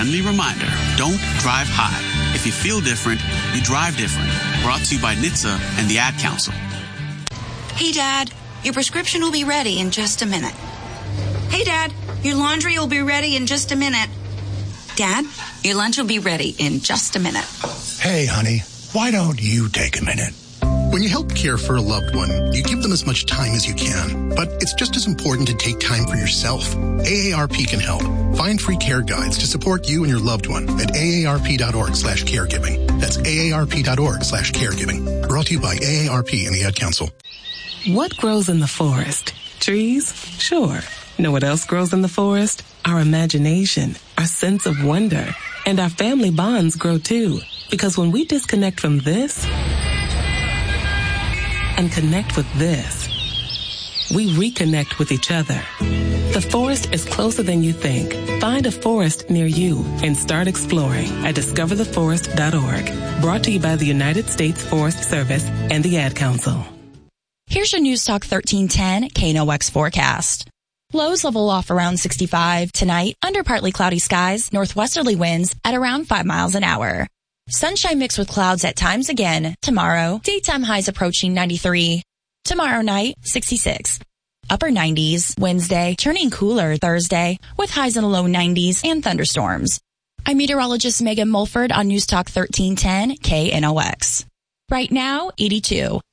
friendly reminder, don't drive high. If you feel different, you drive different. Brought to you by NHTSA and the Ad Council. Hey, Dad, your prescription will be ready in just a minute. Hey, Dad, your laundry will be ready in just a minute. Dad, your lunch will be ready in just a minute. Hey, honey, why don't you take a minute? When you help care for a loved one, you give them as much time as you can. But it's just as important to take time for yourself. AARP can help. Find free care guides to support you and your loved one at aarp.org/caregiving. That's aarp.org/caregiving. Brought to you by AARP and the Ad Council. What grows in the forest? Trees? Sure. Know what else grows in the forest? Our imagination, our sense of wonder, and our family bonds grow too. Because when we disconnect from this and connect with this, we reconnect with each other. The forest is closer than you think. Find a forest near you and start exploring at discovertheforest.org. Brought to you by the United States Forest Service and the Ad Council. Here's your News Talk 1310 KNOX forecast. Lows level off around 65 tonight, under partly cloudy skies, northwesterly winds at around 5 miles an hour. Sunshine mixed with clouds at times again tomorrow. Daytime highs approaching 93. Tomorrow night, 66. Upper 90s. Wednesday, turning cooler Thursday with highs in the low 90s and thunderstorms. I'm meteorologist Megan Mulford on News Talk 1310 KNOX. Right now, 82.